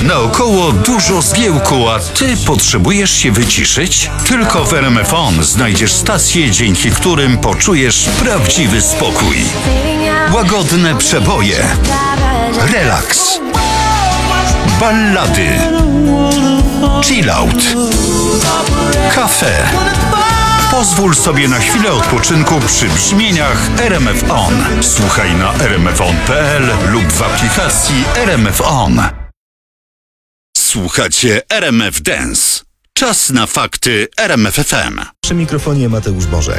Naokoło dużo zgiełku, a ty potrzebujesz się wyciszyć? Tylko w RMF On znajdziesz stacje, dzięki którym poczujesz prawdziwy spokój. Łagodne przeboje, relaks, ballady, chillout, kafe. Pozwól sobie na chwilę odpoczynku przy brzmieniach RMF On. Słuchaj na rmfon.pl lub w aplikacji RMF On. Słuchacie RMF Dance. Czas na fakty RMF FM. Przy mikrofonie Mateusz Bożek.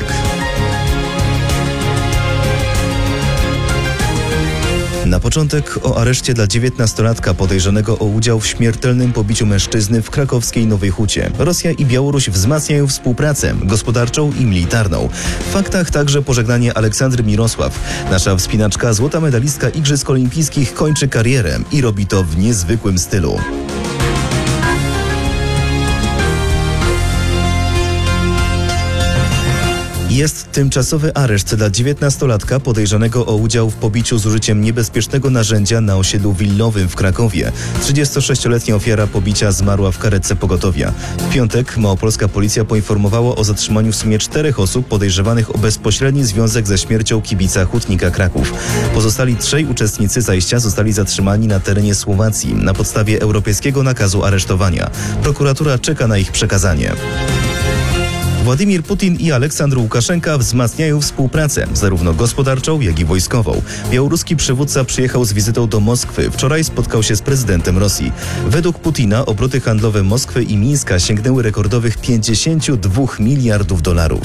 Na początek o areszcie dla 19-latka podejrzanego o udział w śmiertelnym pobiciu mężczyzny w krakowskiej Nowej Hucie. Rosja i Białoruś wzmacniają współpracę gospodarczą i militarną. W faktach także pożegnanie Aleksandry Mirosław. Nasza wspinaczka, złota medalistka Igrzysk Olimpijskich, kończy karierę i robi to w niezwykłym stylu. Jest tymczasowy areszt dla 19-latka podejrzanego o udział w pobiciu z użyciem niebezpiecznego narzędzia na osiedlu willowym w Krakowie. 36-letnia ofiara pobicia zmarła w karetce pogotowia. W piątek małopolska policja poinformowała o zatrzymaniu w sumie 4 osób podejrzewanych o bezpośredni związek ze śmiercią kibica Hutnika Kraków. Pozostali 3 uczestnicy zajścia zostali zatrzymani na terenie Słowacji na podstawie europejskiego nakazu aresztowania. Prokuratura czeka na ich przekazanie. Władimir Putin i Aleksandr Łukaszenka wzmacniają współpracę, zarówno gospodarczą, jak i wojskową. Białoruski przywódca przyjechał z wizytą do Moskwy. Wczoraj spotkał się z prezydentem Rosji. Według Putina obroty handlowe Moskwy i Mińska sięgnęły rekordowych $52 miliardów.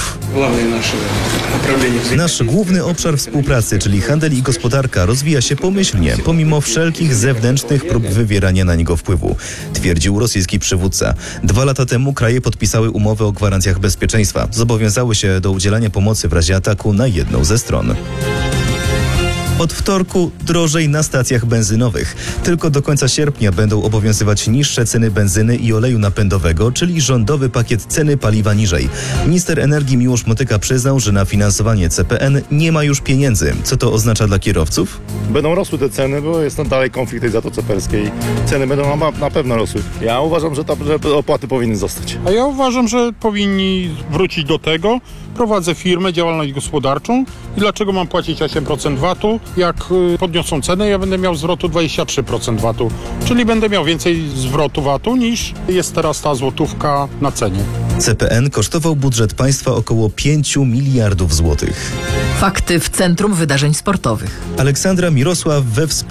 Nasz główny obszar współpracy, czyli handel i gospodarka, rozwija się pomyślnie, pomimo wszelkich zewnętrznych prób wywierania na niego wpływu, twierdził rosyjski przywódca. 2 lata temu kraje podpisały umowę o gwarancjach bezpieczeństwa. Zobowiązały się do udzielania pomocy w razie ataku na jedną ze stron. Od wtorku drożej na stacjach benzynowych. Tylko do końca sierpnia będą obowiązywać niższe ceny benzyny i oleju napędowego, czyli rządowy pakiet ceny paliwa niżej. Minister energii Miłosz Motyka przyznał, że na finansowanie CPN nie ma już pieniędzy. Co to oznacza dla kierowców? Będą rosły te ceny, bo jest dalej konflikt tej Zatoce Perskiej. Ceny będą na pewno rosły. Ja uważam, że opłaty powinny zostać. A ja uważam, że powinni wrócić do tego. Prowadzę firmę, działalność gospodarczą i dlaczego mam płacić 8% VAT-u? Jak podniosą cenę, ja będę miał zwrotu 23% VAT-u, czyli będę miał więcej zwrotu VAT-u niż jest teraz ta złotówka na cenie. CPN kosztował budżet państwa około 5 miliardów złotych. Fakty w centrum wydarzeń sportowych. Aleksandra Mirosław we